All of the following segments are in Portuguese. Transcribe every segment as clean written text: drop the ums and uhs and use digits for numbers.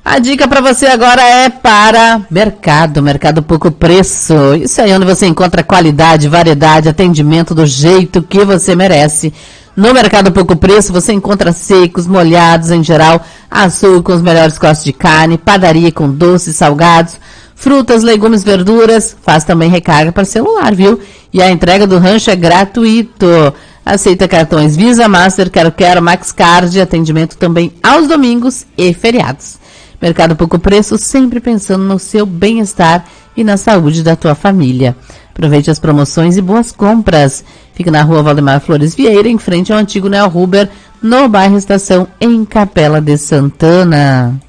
A dica para você agora é para Mercado Pouco Preço. Isso aí onde você encontra qualidade, variedade, atendimento do jeito que você merece. No Mercado Pouco Preço você encontra secos, molhados em geral, açougue com os melhores cortes de carne, padaria com doces, salgados, frutas, legumes, verduras. Faz também recarga para celular, viu? E a entrega do rancho é gratuito. Aceita cartões Visa, Master, Quero, MaxCard, atendimento também aos domingos e feriados. Mercado Pouco Preço, sempre pensando no seu bem-estar e na saúde da tua família. Aproveite as promoções e boas compras. Fica na rua Valdemar Flores Vieira, em frente ao antigo Neo Huber, no bairro Estação, em Capela de Santana.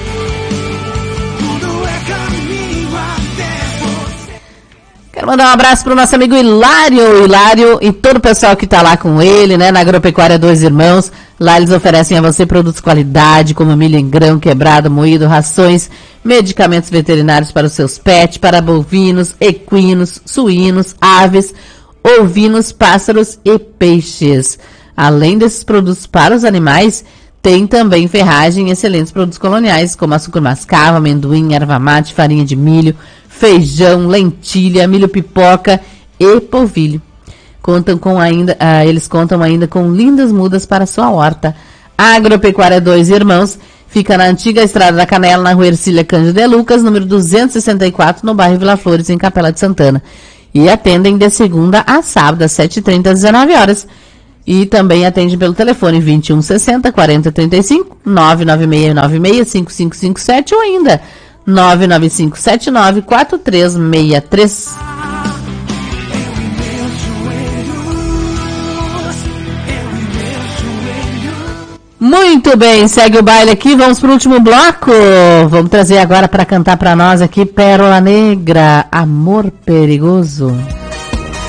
Quero mandar um abraço para o nosso amigo Hilário e todo o pessoal que está lá com ele, né, na Agropecuária Dois Irmãos. Lá eles oferecem a você produtos de qualidade, como milho em grão, quebrado, moído, rações, medicamentos veterinários para os seus pets, para bovinos, equinos, suínos, aves, ovinos, pássaros e peixes. Além desses produtos para os animais, tem também ferragem e excelentes produtos coloniais, como açúcar mascavo, amendoim, erva mate, farinha de milho, feijão, lentilha, milho pipoca e polvilho. Eles contam ainda com lindas mudas para sua horta. A Agropecuária Dois Irmãos fica na antiga Estrada da Canela, na rua Ercília Cândido de Lucas, número 264, no bairro Vila Flores, em Capela de Santana. E atendem de segunda a sábado, às 7h30 às 19 horas. E também atende pelo telefone 2160 4035, 996965557 ou ainda 995794363. Muito bem, segue o baile aqui, vamos para o último bloco. Vamos trazer agora para cantar para nós aqui Pérola Negra, Amor Perigoso.